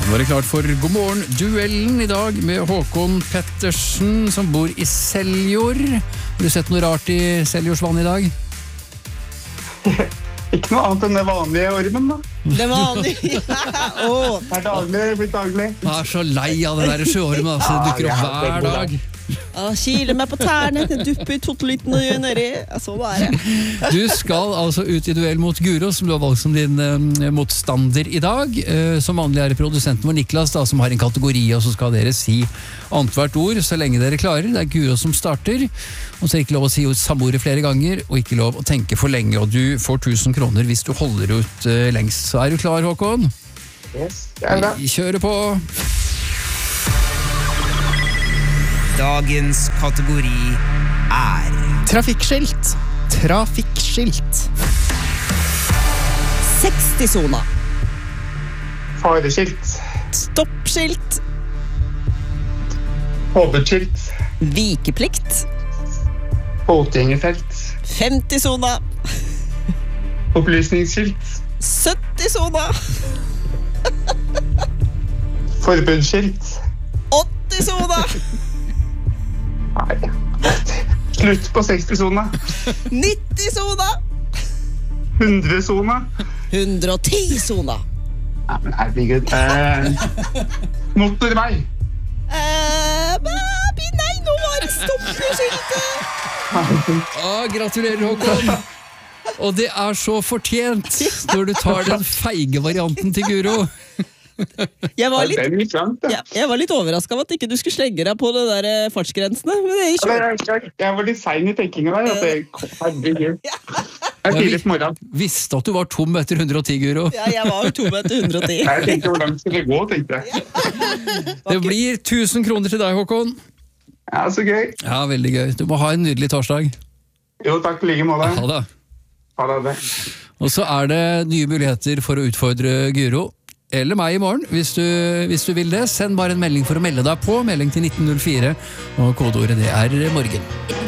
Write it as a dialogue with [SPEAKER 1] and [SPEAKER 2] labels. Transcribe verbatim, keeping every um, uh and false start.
[SPEAKER 1] nå er det klart for God morgen duellen i dag med Håkon Pettersen som bor i Seljord. Har du sett noe rart i Seljordsvann i dag?
[SPEAKER 2] Ikke noe annet enn det vanlige ormen da.
[SPEAKER 3] Det vanlige, oh.
[SPEAKER 2] Det er daglig, det blir daglig.
[SPEAKER 1] Jeg er så lei av det der sjøormen, altså. Det dukker opp hver dag.
[SPEAKER 3] Ah, kiler meg på tærne, dupper i totteliten og nedi. Sånn er det.
[SPEAKER 1] Du skal altså ut i duell mot Guro, som du har valgt som din uh, motstander i dag. Uh, som vanlig er det produsenten vår Niklas da, som har en kategori, og så skal dere si annethvert ord så lenge dere klarer. Det er Guro som starter, og så er det ikke lov å si samme ordet flere ganger, og ikke lov å tenke for lenge, og du får tusen kroner hvis du holder ut uh, lengst. Så er du klar, Håkon?
[SPEAKER 2] Yes, det er bra.
[SPEAKER 1] Vi kjører på.
[SPEAKER 4] Dagens kategori er
[SPEAKER 5] Trafikkskilt. Trafikkskilt.
[SPEAKER 3] seksti-sona.
[SPEAKER 2] Fareskilt.
[SPEAKER 3] Stoppskilt.
[SPEAKER 2] Hovedskilt.
[SPEAKER 3] Vikeplikt.
[SPEAKER 2] Fotgjengerfelt.
[SPEAKER 3] femti-sona.
[SPEAKER 2] Opplysningsskilt.
[SPEAKER 3] sytti-sona.
[SPEAKER 2] Forbudsskilt.
[SPEAKER 3] åtti-sona.
[SPEAKER 2] Nei. Slutt på seksti-sona.
[SPEAKER 3] nitti-sona.
[SPEAKER 2] hundre-sona.
[SPEAKER 3] hundre og ti-sona.
[SPEAKER 2] Nei, men herregud. Eh, motorvei.
[SPEAKER 3] Eh, baby, nei, nå var det stoppeskiltet.
[SPEAKER 1] Ah, gratulerer, Håkon. Og det er så fortjent når du tar den feige varianten til Guro.
[SPEAKER 3] Jeg var litt,
[SPEAKER 2] Det er litt langt, da.
[SPEAKER 3] jeg, jeg var litt overrasket av at ikke du skulle slenge deg på det der eh, fartsgrensene. Men det gikk
[SPEAKER 2] Jeg, jeg, jeg var litt sein i tenkinga der. At det, herregud. Jeg er tidlig på morgenen.
[SPEAKER 1] Visste at du var tom etter hundre og ti, Guro.
[SPEAKER 3] Ja, jeg var jo to meter hundre og ti.
[SPEAKER 2] Jeg tenkte hvor langt skal det gå, tenkte jeg.
[SPEAKER 1] Det blir tusen kroner til deg, Håkon.
[SPEAKER 2] Ja, så gøy.
[SPEAKER 1] Ja, veldig gøy. Du må ha en nydelig torsdag.
[SPEAKER 2] Jo, takk i like måte.
[SPEAKER 1] Ha det.
[SPEAKER 2] Ha det.
[SPEAKER 1] Og så er det nye muligheter for å utfordre Guro. Eller meg i morgen, hvis du, hvis du vil det. Send bare en melding for å melde deg på. Melding til nitten null fire, og kodeordet det er morgen.